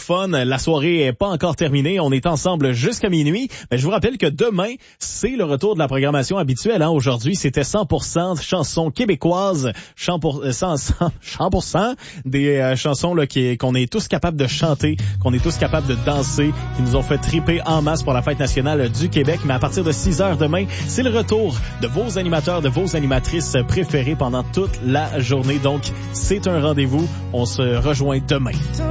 fun. La soirée est pas encore terminée. On est ensemble jusqu'à minuit. Mais je vous rappelle que demain, c'est le retour de la programmation habituelle. Aujourd'hui, c'était 100% chansons québécoises, 100% des chansons là, qu'on est tous capables de chanter, qu'on est tous capables de danser, qui nous ont fait triper en masse pour la fête nationale du Québec. Mais à partir de 6h demain, c'est le retour de vos animateurs, de vos animatrices préférées pendant toute la journée. Donc, c'est un rendez-vous. On se rejoint demain.